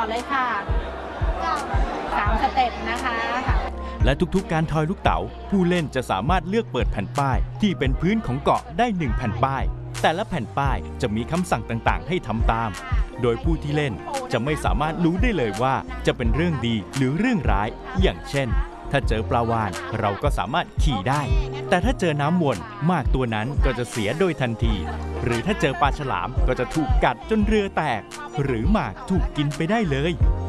อนเลยค่ะ3 สเต็ปนะคะและทุกๆการทอยลูกเต๋าผู้เล่นจะสามารถเลือกเปิดแผ่นป้ายที่เป็นพื้นของเกาะได้1แผ่นป้ายแต่ละแผ่นป้ายจะมีคำสั่งต่างๆให้ทำตามโดยผู้ที่เล่นจะไม่สามารถรู้ได้เลยว่าจะเป็นเรื่องดีหรือเรื่องร้ายอย่างเช่นถ้าเจอปลาวาฬเราก็สามารถขี่ได้แต่ถ้าเจอน้ำวนหมากตัวนั้นก็จะเสียโดยทันทีหรือถ้าเจอปลาฉลามก็จะถูกกัดจนเรือแตกหรือหมากถูกกินไปได้เลย